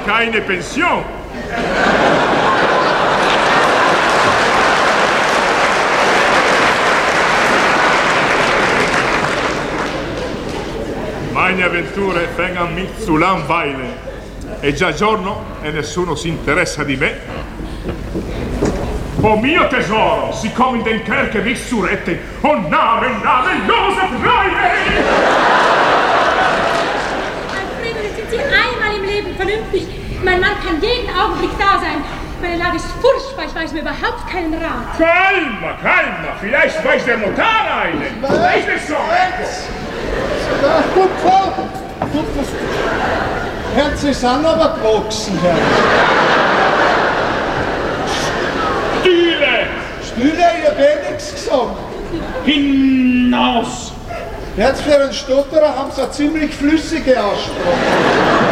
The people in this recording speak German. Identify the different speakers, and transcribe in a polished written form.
Speaker 1: keine Pension. Meine avventure vengono mi zu langweilen. È già giorno e nessuno si interessa di me. Oh mio tesoro, sie kommen den Kerker nicht zu retten. Oh Name, Josef Reine!
Speaker 2: Alfredo, jetzt sind Sie einmal im Leben vernünftig. Mein Mann kann jeden Augenblick da sein. Meine Lage ist furchtbar, ich weiß mir überhaupt keinen Rat.
Speaker 1: Calma, vielleicht weiß der Notar einen. Weiß es so.
Speaker 3: Ja, gut, Frau. Gut, Herz ist auch noch aber gewachsen, Herr. Stühle, ich hab eh nichts gesagt.
Speaker 1: Hinaus!
Speaker 3: Jetzt für einen Stotterer haben sie eine ziemlich flüssige Aussprache.